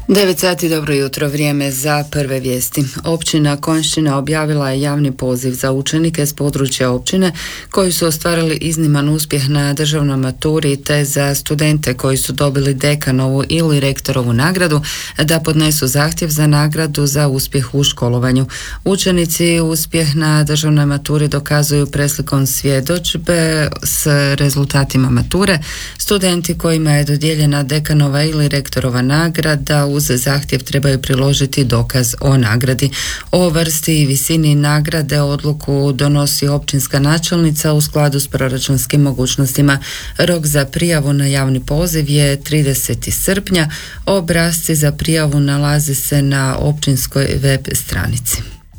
9 sati, dobro jutro, vrijeme za prve vijesti. Općina Konjšćina objavila je javni poziv za učenike s područja općine koji su ostvarili izniman uspjeh na državnoj maturi te za studente koji su dobili dekanovu ili rektorovu nagradu da podnesu zahtjev za nagradu za uspjeh u školovanju. Učenici uspjeh na državnoj maturi dokazuju preslikom svjedodžbe s rezultatima mature. Studenti kojima je dodijeljena dekanova ili rektorova nagrada uz zahtjev trebaju priložiti dokaz o nagradi. O vrsti i visini nagrade odluku donosi općinska načelnica u skladu s proračunskim mogućnostima. Rok za prijavu na javni poziv je 30. srpnja. Obrasci za prijavu nalaze se na općinskoj web stranici.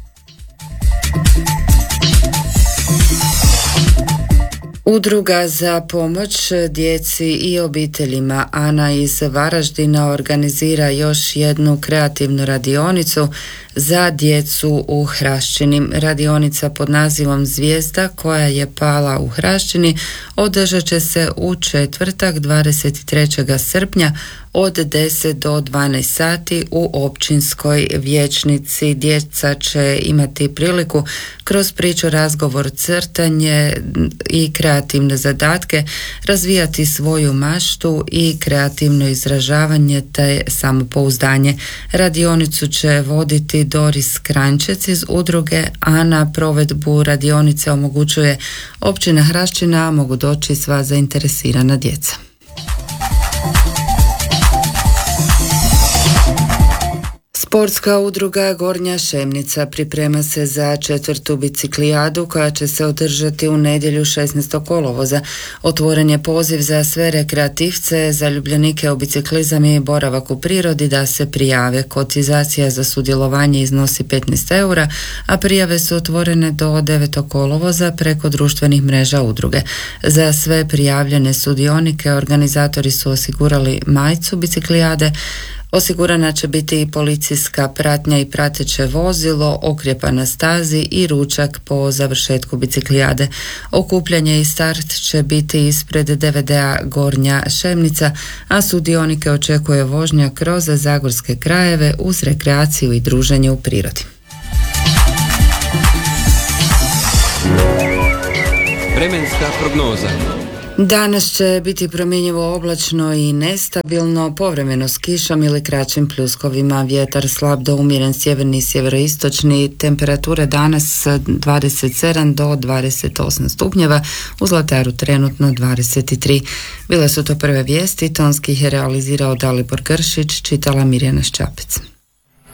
Udruga za pomoć djeci i obiteljima Ana iz Varaždina organizira još jednu kreativnu radionicu za djecu u Hraščini. Radionica pod nazivom Zvijezda koja je pala u Hraščini održat će se u četvrtak 23. srpnja od 10 do 12 sati u općinskoj vijećnici. Djeca će imati priliku kroz priču, razgovor, crtanje i kreativne zadatke razvijati svoju maštu i kreativno izražavanje te samopouzdanje. Radionicu će voditi Doris Kranjčec iz udruge, a na provedbu radionice omogućuje općina Hraščina, mogu doći sva zainteresirana djeca. Sportska udruga Gornja Šemnica priprema se za 4. biciklijadu koja će se održati u nedjelju 16. kolovoza. Otvoren je poziv za sve rekreativce, zaljubljenike u biciklizam i boravak u prirodi da se prijave. Kotizacija za sudjelovanje iznosi 15 eura, a prijave su otvorene do 9. kolovoza preko društvenih mreža udruge. Za sve prijavljene sudionike organizatori su osigurali majicu biciklijade. Osigurana će biti i policijska pratnja i prateće vozilo, okrijepa na stazi i ručak po završetku biciklijade. Okupljanje i start će biti ispred DVD-a Gornja Šemnica, a sudionike očekuje vožnja kroz zagorske krajeve uz rekreaciju i druženje u prirodi. Vremenska prognoza. Danas će biti promjenjivo oblačno i nestabilno, povremeno s kišom ili kraćim pljuskovima, vjetar slab do umjeren sjeverni i sjeveroistočni, temperature danas 27 do 28 stupnjeva, u Zlataru trenutno 23. Bile su to prve vijesti, tonski ih je realizirao Dalibor Gršić, čitala Mirjana Ščapec.